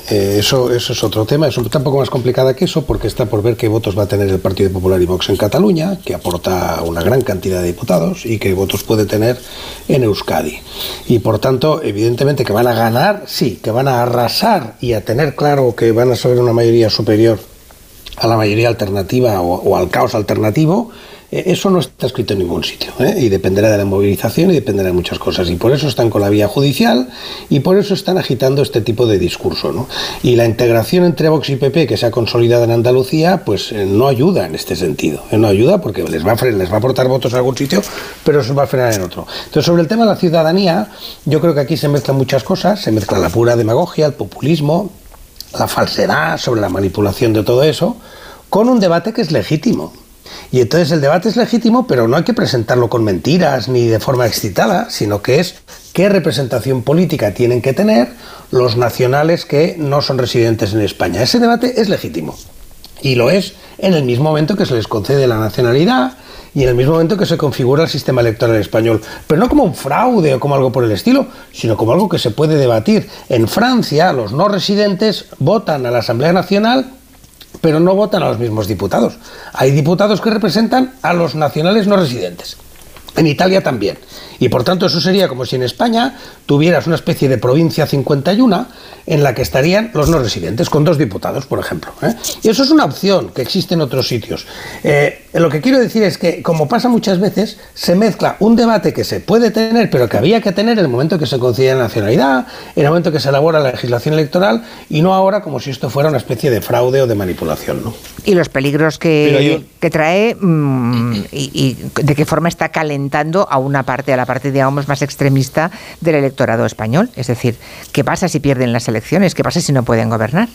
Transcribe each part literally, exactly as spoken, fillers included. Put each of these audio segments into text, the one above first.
Eh, eso, eso es otro tema, es un, está un poco más complicada que eso, porque está por ver qué votos va a tener el Partido Popular y Vox en Cataluña, que aporta una gran cantidad de diputados, y qué votos puede tener en Euskadi. Y por tanto, evidentemente que van a ganar, sí, que van a arrasar y a tener claro que van a ser una mayoría superior a la mayoría alternativa o, o al caos alternativo. Eso no está escrito en ningún sitio, ¿eh? Y dependerá de la movilización y dependerá de muchas cosas, y por eso están con la vía judicial y por eso están agitando este tipo de discurso, ¿no? Y la integración entre Vox y P P que se ha consolidado en Andalucía pues eh, no ayuda en este sentido, ¿eh? No ayuda porque les va, a frenar, les va a aportar votos en algún sitio, pero se va a frenar en otro. Entonces, sobre el tema de la ciudadanía, yo creo que aquí se mezclan muchas cosas, se mezcla la pura demagogia, el populismo, la falsedad sobre la manipulación de todo eso, con un debate que es legítimo. Y entonces el debate es legítimo, pero no hay que presentarlo con mentiras ni de forma excitada, sino que es qué representación política tienen que tener los nacionales que no son residentes en España. Ese debate es legítimo y lo es en el mismo momento que se les concede la nacionalidad y en el mismo momento que se configura el sistema electoral español, pero no como un fraude o como algo por el estilo, sino como algo que se puede debatir. En Francia, los no residentes votan a la Asamblea Nacional, pero no votan a los mismos diputados. Hay diputados que representan a los nacionales no residentes. En Italia también. Y por tanto eso sería como si en España tuvieras una especie de provincia cincuenta y uno en la que estarían los no residentes, con dos diputados, por ejemplo, ¿eh? Y eso es una opción que existe en otros sitios. Eh, lo que quiero decir es que, como pasa muchas veces, se mezcla un debate que se puede tener, pero que había que tener en el momento que se concede la nacionalidad, en el momento que se elabora la legislación electoral, y no ahora como si esto fuera una especie de fraude o de manipulación, ¿no? Y los peligros que, yo... que trae mmm, y, y de qué forma está calentando a una parte, a la parte, digamos, más extremista del electorado español. Es decir, ¿qué pasa si pierden las elecciones? ¿Qué pasa si no pueden gobernar?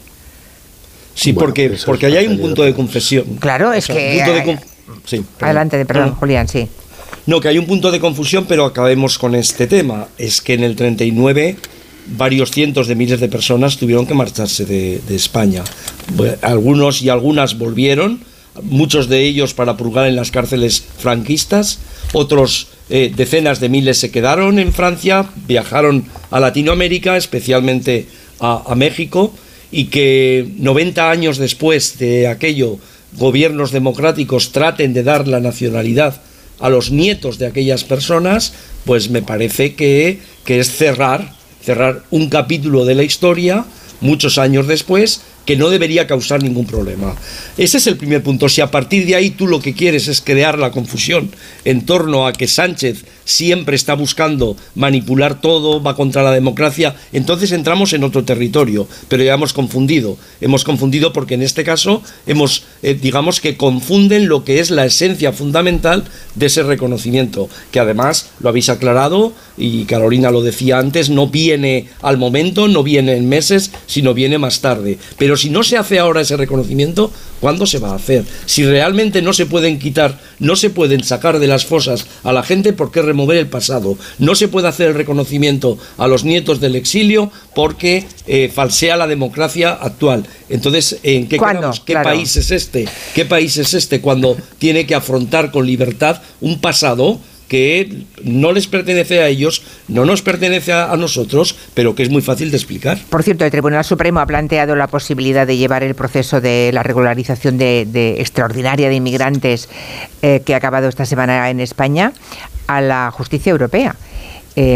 Sí, bueno, porque, porque ahí hay un punto de confusión. Claro, es o sea, que... Un punto de conf... sí, Adelante, perdón, no, Julián, sí. No, que hay un punto de confusión, pero acabemos con este tema. Es que en el treinta y nueve varios cientos de miles de personas tuvieron que marcharse de, de España. Algunos y algunas volvieron, muchos de ellos para purgar en las cárceles franquistas, otros eh, decenas de miles se quedaron en Francia, viajaron a Latinoamérica, especialmente a, a México, y que noventa años después de aquello, gobiernos democráticos traten de dar la nacionalidad a los nietos de aquellas personas, pues me parece que, que es cerrar, cerrar un capítulo de la historia, muchos años después, que no debería causar ningún problema. Ese es el primer punto. Si a partir de ahí tú lo que quieres es crear la confusión en torno a que Sánchez siempre está buscando manipular todo, va contra la democracia, entonces entramos en otro territorio, pero ya hemos confundido. Hemos confundido porque en este caso hemos, eh, digamos que confunden lo que es la esencia fundamental de ese reconocimiento, que además lo habéis aclarado y Carolina lo decía antes, no viene al momento, no viene en meses, sino viene más tarde. Pero si no se hace ahora ese reconocimiento, ¿cuándo se va a hacer? Si realmente no se pueden quitar, no se pueden sacar de las fosas a la gente, ¿por qué remover el pasado? No se puede hacer el reconocimiento a los nietos del exilio porque eh, falsea la democracia actual. Entonces, ¿en qué quedamos? ¿Qué claro. país es este? ¿Qué país es este cuando tiene que afrontar con libertad un pasado que no les pertenece a ellos, no nos pertenece a nosotros, pero que es muy fácil de explicar? Por cierto, el Tribunal Supremo ha planteado la posibilidad de llevar el proceso de la regularización de, de extraordinaria de inmigrantes eh, que ha acabado esta semana en España a la justicia europea. Eh,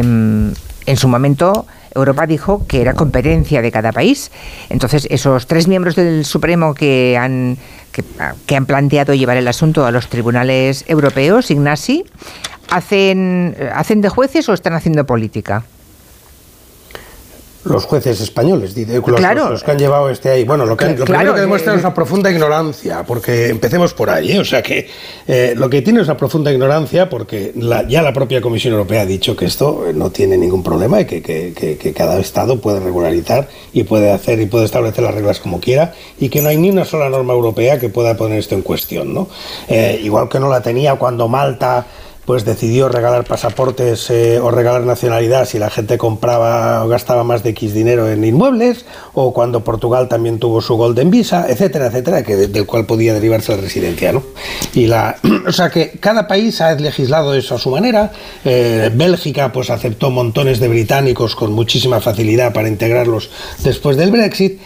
en su momento, Europa dijo que era competencia de cada país. Entonces, esos tres miembros del Supremo que han, que, que han planteado llevar el asunto a los tribunales europeos, Ignasi, ¿hacen, ¿hacen de jueces o están haciendo política? Los jueces españoles, los, claro. los, los que han llevado este ahí. Bueno, lo, que, lo claro, primero que demuestra eh, es una profunda ignorancia, porque empecemos por ahí, ¿eh? O sea que eh, lo que tiene es una profunda ignorancia, porque la, ya la propia Comisión Europea ha dicho que esto no tiene ningún problema y que, que, que, que cada Estado puede regularizar y puede hacer y puede establecer las reglas como quiera, y que no hay ni una sola norma europea que pueda poner esto en cuestión, ¿no? Eh, igual que no la tenía cuando Malta pues decidió regalar pasaportes eh, o regalar nacionalidad si la gente compraba o gastaba más de X dinero en inmuebles, o cuando Portugal también tuvo su Golden Visa, etcétera, etcétera, que de, del cual podía derivarse la residencia, ¿no? Y la, o sea que cada país ha legislado eso a su manera. Eh, Bélgica pues aceptó montones de británicos con muchísima facilidad para integrarlos después del Brexit.